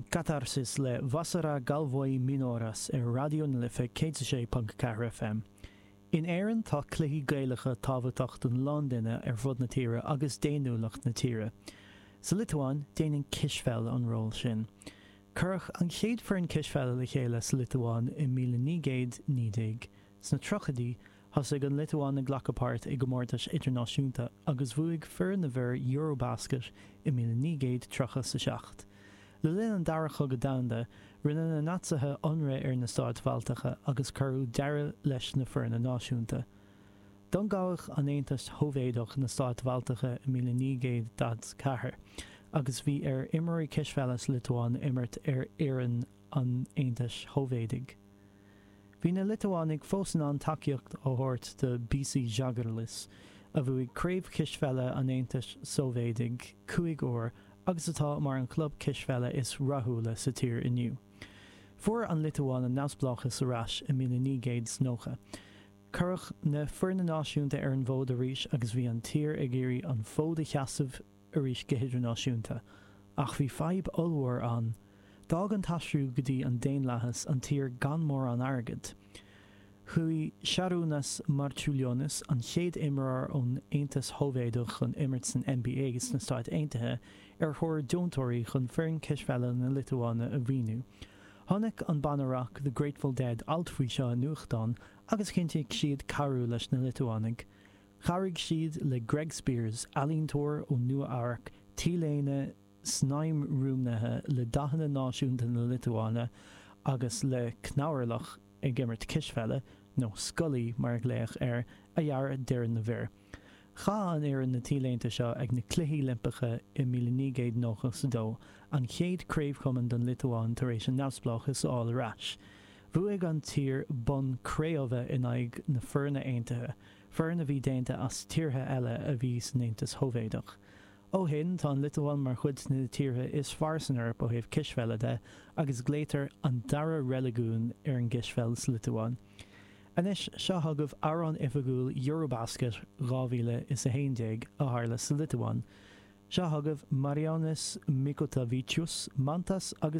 Catharsis le Vasara Galvoi Minoras Radio na Lifa 106.4 FM. In éireann tá cluichí gaeilge tábhachtach don Londine fud na tíre agus déanúlacht na tíre. Sa Litúán déanann Kisfell an ról sin. Curch an chéad fearn Kisfell le chéile sa Litúán in 1990. Sna trochadí thosaigh an Litúán na ghlachapáirt ag go mórtais idirnáisiúnta agus bhuaigh fear na bhir Eurobasket in 1937. Le linn an daracha go damda, rinne na natsathe onra na Stáit Bhailteacha agus curú deire leis na fear na náisiúnta. Don gáach an Aontas Shóivéadach na Stáit Bhailteacha in 1904, agus bhí imirí Kisfellas Litúán imirt éireann an Aontas Shóivéadaigh. Bhí na Litúánaigh fósan an takeíocht ó thabhairt de BC Jaggerlis, a bhuaigh craobh Kisfella an Aontas Shóivéadaigh 5 uair agus atá mar an club Kisfella is rathúla sa tír inniu. Fuair an Litúán an neamhsplach sa rais in 1909. Curach na fear na náisiúnta an bhód arís agus bhí an tír ag éirí an fód a cheasamh arís go hidirnáisiúnta, ach bhí 5 ulmhór an. Dag an tasrú go dtí an déanlachas an tír gan mór an airgid. Chuí Sharunas Martulionis an chéad imirar ón Aontas Shóivéadach chun imirt san NBA na Stáit Aontaithe thóir dúntóirí chun fearn Kisfella na Litúána a bhíniu. Tháinig an banarach The Grateful Dead altfaoi seo nuachtán agus cinnteigh siad carú leis na Litúánaigh. Charigh siad le Greg Spears, alíntóir ó Nua-Eabhrac, tíléine snáim rúmnathe le dathana náisiúnta na Litúána agus le cnáirlach ag imirt Kisfella nó Scully mar gléach a dhearr deireadh na bhir. Cha an éireann na tíléanta seo ag na cluichí Oilimpeacha in 1992 an chéad craobhchumann don Litúán tar éis an neamhsplach is áil rais. Bhuaigh an tír bon créomha in aghaidh na fear na Aontaithe, fear na bhí déanta as tíortha eile a bhí san Aontas Shóivéadach. Ó hin tá an Litúán mar chud na tíortha is farsanar ó thaobh Kisfella de agus gléitar an dara religún an Kisfell sa Litúán. Anis seo thugah Aran Ifigúil Eurobasket 2011 a tharla sa Litúán. Seo thugah Marianis Mikotavicius, Mantas agus